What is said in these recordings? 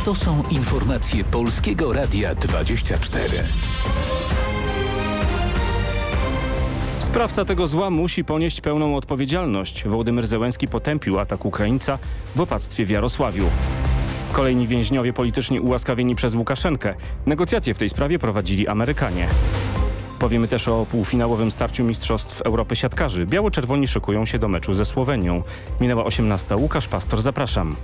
To są informacje Polskiego Radia 24. Sprawca tego zła musi ponieść pełną odpowiedzialność. Wołodymyr Zełenski potępił atak Ukraińca w opactwie w Jarosławiu. Kolejni więźniowie polityczni ułaskawieni przez Łukaszenkę. Negocjacje w tej sprawie prowadzili Amerykanie. Powiemy też o półfinałowym starciu Mistrzostw Europy siatkarzy. Biało-czerwoni szykują się do meczu ze Słowenią. Minęła 18. Łukasz Pastor, zapraszam.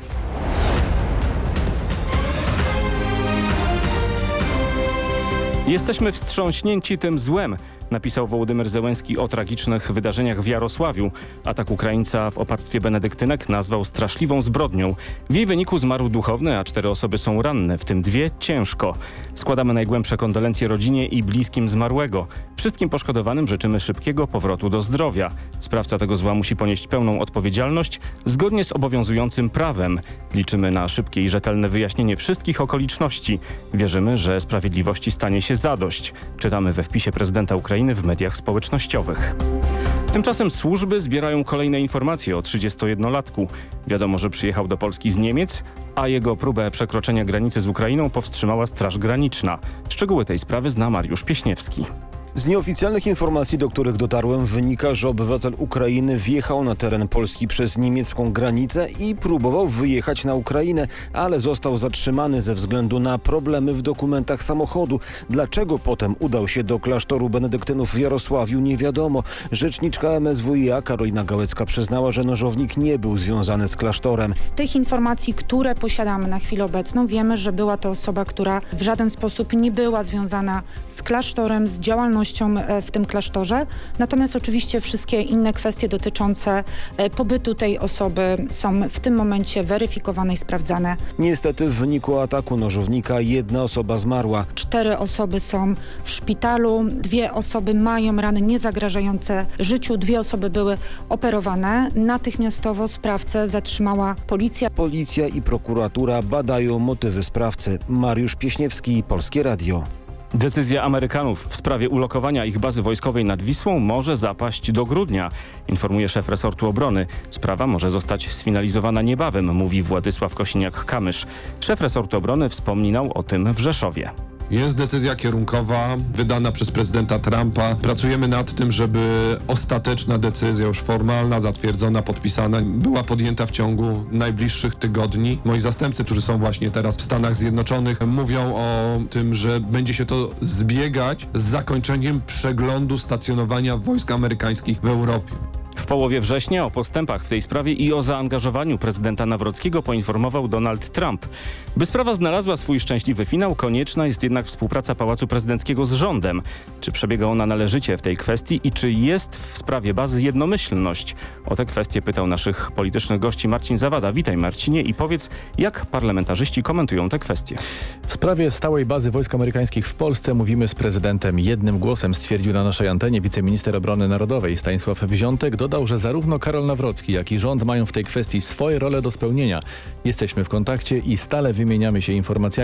Jesteśmy wstrząśnięci tym złem, napisał Wołodymyr Zełenski o tragicznych wydarzeniach w Jarosławiu. Atak Ukraińca w opactwie benedyktynek nazwał straszliwą zbrodnią. W jej wyniku zmarł duchowny, a 4 osoby są ranne, w tym 2 ciężko. Składamy najgłębsze kondolencje rodzinie i bliskim zmarłego. Wszystkim poszkodowanym życzymy szybkiego powrotu do zdrowia. Sprawca tego zła musi ponieść pełną odpowiedzialność zgodnie z obowiązującym prawem. Liczymy na szybkie i rzetelne wyjaśnienie wszystkich okoliczności. Wierzymy, że sprawiedliwości stanie się zadość. Czytamy we wpisie prezydenta Ukrainy w mediach społecznościowych. Tymczasem służby zbierają kolejne informacje o 31-latku. Wiadomo, że przyjechał do Polski z Niemiec, a jego próbę przekroczenia granicy z Ukrainą powstrzymała Straż Graniczna. Szczegóły tej sprawy zna Mariusz Pieśniewski. Z nieoficjalnych informacji, do których dotarłem, wynika, że obywatel Ukrainy wjechał na teren Polski przez niemiecką granicę i próbował wyjechać na Ukrainę, ale został zatrzymany ze względu na problemy w dokumentach samochodu. Dlaczego potem udał się do klasztoru benedyktynów w Jarosławiu, nie wiadomo. Rzeczniczka MSWiA Karolina Gałecka przyznała, że nożownik nie był związany z klasztorem. Z tych informacji, które posiadamy na chwilę obecną, wiemy, że była to osoba, która w żaden sposób nie była związana z klasztorem, z działalnością w tym klasztorze. Natomiast oczywiście wszystkie inne kwestie dotyczące pobytu tej osoby są w tym momencie weryfikowane i sprawdzane. Niestety w wyniku ataku nożownika 1 osoba zmarła. 4 osoby są w szpitalu, 2 osoby mają rany niezagrażające życiu, 2 osoby były operowane. Natychmiastowo sprawcę zatrzymała policja. Policja i prokuratura badają motywy sprawcy. Mariusz Pieśniewski, Polskie Radio. Decyzja Amerykanów w sprawie ulokowania ich bazy wojskowej nad Wisłą może zapaść do grudnia, informuje szef resortu obrony. Sprawa może zostać sfinalizowana niebawem, mówi Władysław Kosiniak-Kamysz. Szef resortu obrony wspominał o tym w Rzeszowie. Jest decyzja kierunkowa wydana przez prezydenta Trumpa. Pracujemy nad tym, żeby ostateczna decyzja, już formalna, zatwierdzona, podpisana, była podjęta w ciągu najbliższych tygodni. Moi zastępcy, którzy są właśnie teraz w Stanach Zjednoczonych, mówią o tym, że będzie się to zbiegać z zakończeniem przeglądu stacjonowania wojsk amerykańskich w Europie. W połowie września o postępach w tej sprawie i o zaangażowaniu prezydenta Nawrockiego poinformował Donald Trump. By sprawa znalazła swój szczęśliwy finał, konieczna jest jednak współpraca Pałacu Prezydenckiego z rządem. Czy przebiega ona należycie w tej kwestii i czy jest w sprawie bazy jednomyślność? O te kwestie pytał naszych politycznych gości Marcin Zawada. Witaj Marcinie i powiedz, jak parlamentarzyści komentują te kwestie. W sprawie stałej bazy wojsk amerykańskich w Polsce mówimy z prezydentem jednym głosem, stwierdził na naszej antenie wiceminister obrony narodowej Stanisław Wziątek. Dodał, że zarówno Karol Nawrocki, jak i rząd mają w tej kwestii swoje role do spełnienia. Jesteśmy w kontakcie i stale wymieniamy się informacjami